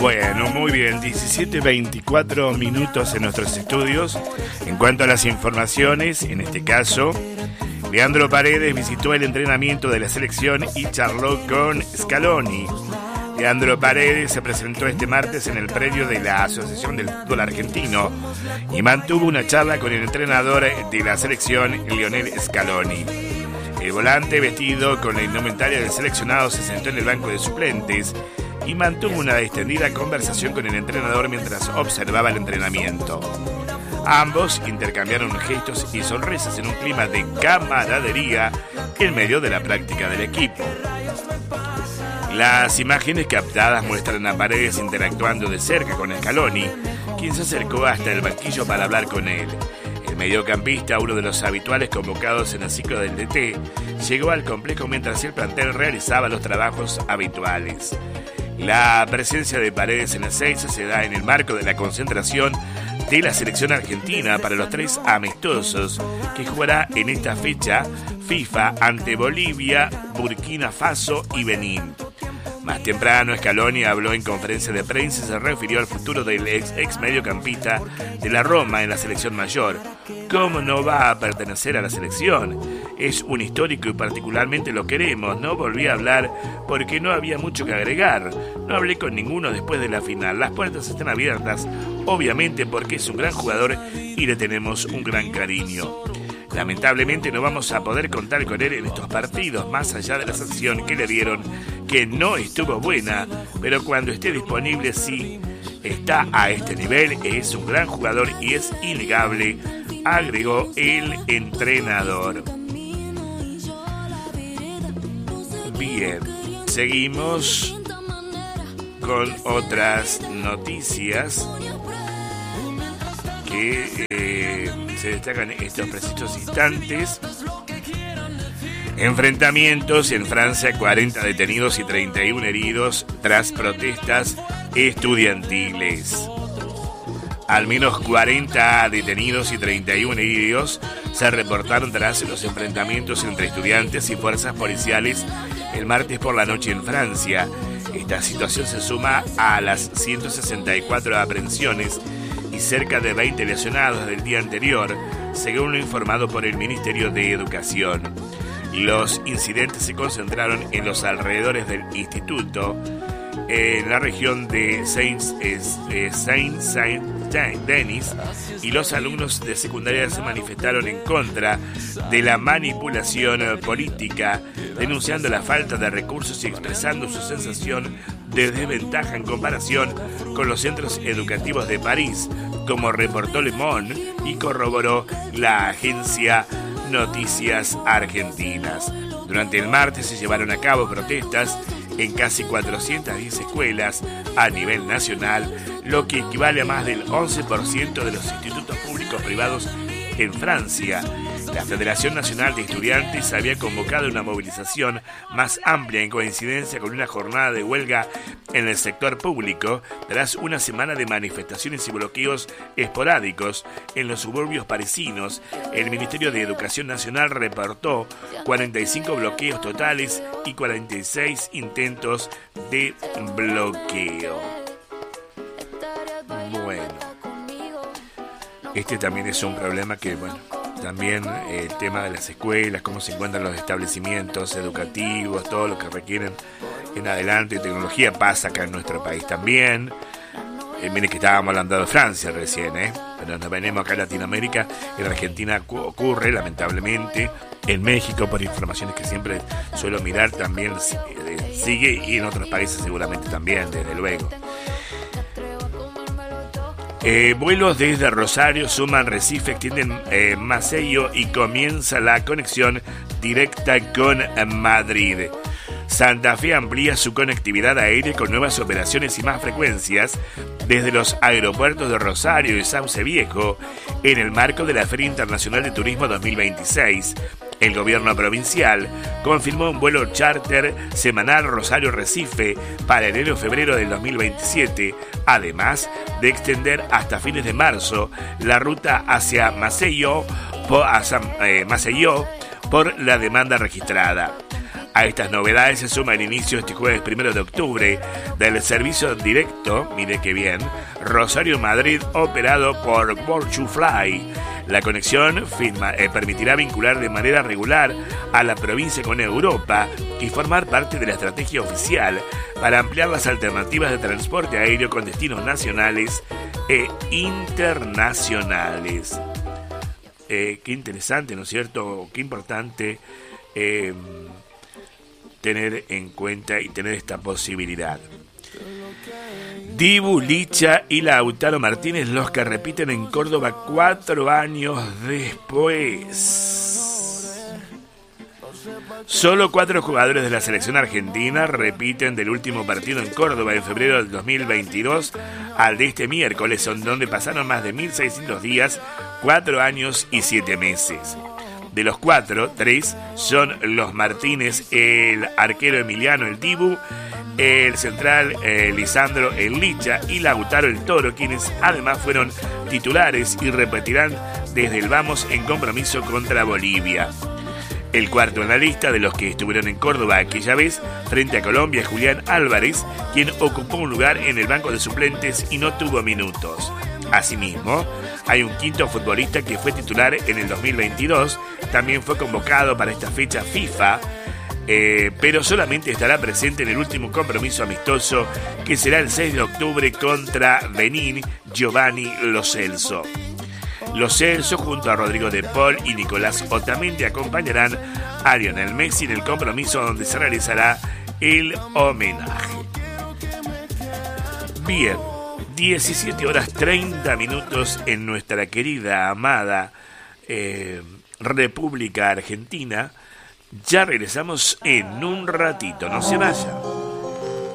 Bueno, muy bien, 17:24 minutos en nuestros estudios. En cuanto a las informaciones, en este caso, Leandro Paredes visitó el entrenamiento de la selección y charló con Scaloni. Leandro Paredes se presentó este martes en el predio de la Asociación del Fútbol Argentino y mantuvo una charla con el entrenador de la selección, Lionel Scaloni. El volante, vestido con la indumentaria del seleccionado, se sentó en el banco de suplentes y mantuvo una extendida conversación con el entrenador mientras observaba el entrenamiento. Ambos intercambiaron gestos y sonrisas en un clima de camaradería en medio de la práctica del equipo. Las imágenes captadas muestran a Paredes interactuando de cerca con Scaloni, quien se acercó hasta el banquillo para hablar con él. El mediocampista, uno de los habituales convocados en el ciclo del DT, llegó al complejo mientras el plantel realizaba los trabajos habituales. La presencia de Paredes en el Ezeiza se da en el marco de la concentración de la selección argentina para los 3 amistosos que jugará en esta fecha FIFA ante Bolivia, Burkina Faso y Benín. Más temprano, Scaloni habló en conferencia de prensa y se refirió al futuro del ex mediocampista de la Roma en la selección mayor. ¿Cómo no va a pertenecer a la selección? Es un histórico y particularmente lo queremos. No volví a hablar porque no había mucho que agregar. No hablé con ninguno después de la final. Las puertas están abiertas, obviamente, porque es un gran jugador y le tenemos un gran cariño. Lamentablemente no vamos a poder contar con él en estos partidos, más allá de la sanción que le dieron, que no estuvo buena, pero cuando esté disponible sí está a este nivel, es un gran jugador y es innegable, agregó el entrenador. Bien, seguimos con otras noticias que se destacan estos precisos instantes. Enfrentamientos en Francia, 40 detenidos y 31 heridos tras protestas estudiantiles. Al menos 40 detenidos y 31 heridos se reportaron tras los enfrentamientos entre estudiantes y fuerzas policiales el martes por la noche en Francia. Esta situación se suma a las 164 aprehensiones y cerca de 20 lesionados del día anterior, según lo informado por el Ministerio de Educación. Los incidentes se concentraron en los alrededores del instituto, en la región de Saint-Denis, y los alumnos de secundaria se manifestaron en contra de la manipulación política, denunciando la falta de recursos y expresando su sensación de desventaja en comparación con los centros educativos de París, como reportó Le Monde y corroboró la agencia Noticias Argentinas. Durante el martes se llevaron a cabo protestas en casi 410 escuelas a nivel nacional, lo que equivale a más del 11% de los institutos públicos privados en Francia. La Federación Nacional de Estudiantes había convocado una movilización más amplia en coincidencia con una jornada de huelga en el sector público tras una semana de manifestaciones y bloqueos esporádicos en los suburbios parisinos. El Ministerio de Educación Nacional reportó 45 bloqueos totales y 46 intentos de bloqueo. Bueno, este también es un problema que, también el tema de las escuelas, cómo se encuentran los establecimientos educativos, todo lo que requieren en adelante tecnología pasa acá en nuestro país también. Miren que estábamos hablando de Francia recién, pero nos venimos acá a Latinoamérica. En Argentina ocurre, lamentablemente. En México, por informaciones que siempre suelo mirar, también sigue, y en otros países seguramente también, desde luego. Vuelos desde Rosario suman Recife, extienden Maceió y comienza la conexión directa con Madrid. Santa Fe amplía su conectividad aérea con nuevas operaciones y más frecuencias desde los aeropuertos de Rosario y Sauce Viejo en el marco de la Feria Internacional de Turismo 2026. El gobierno provincial confirmó un vuelo charter semanal Rosario-Recife para enero-febrero del 2027, además de extender hasta fines de marzo la ruta hacia Maceió por la demanda registrada. A estas novedades se suma el inicio este jueves 1 de octubre del servicio directo, mire qué bien, Rosario-Madrid operado por Born2Fly. La conexión permitirá vincular de manera regular a la provincia con Europa y formar parte de la estrategia oficial para ampliar las alternativas de transporte aéreo con destinos nacionales e internacionales. Qué interesante, ¿no es cierto? Qué importante tener en cuenta y tener esta posibilidad. Dibu, Licha y Lautaro Martínez, los que repiten en Córdoba 4 años después. Solo 4 jugadores de la selección argentina repiten del último partido en Córdoba en febrero del 2022 al de este miércoles, donde pasaron más de 1.600 días, 4 años y 7 meses. De los 4, 3 son los Martínez, el arquero Emiliano, el Dibu, el central Lisandro, el Licha y Lautaro, el Toro, quienes además fueron titulares y repetirán desde el vamos en compromiso contra Bolivia. El cuarto en la lista de los que estuvieron en Córdoba aquella vez frente a Colombia es Julián Álvarez, quien ocupó un lugar en el banco de suplentes y no tuvo minutos. Asimismo, hay un quinto futbolista que fue titular en el 2022, también fue convocado para esta fecha FIFA, pero solamente estará presente en el último compromiso amistoso que será el 6 de octubre contra Benín, Giovanni Lo Celso. Lo Celso junto a Rodrigo de Paul y Nicolás Otamendi acompañarán a Lionel Messi en el compromiso donde se realizará el homenaje. Bien, 17 horas 30 minutos en nuestra querida, amada República Argentina. Ya regresamos en un ratito, no se vayan.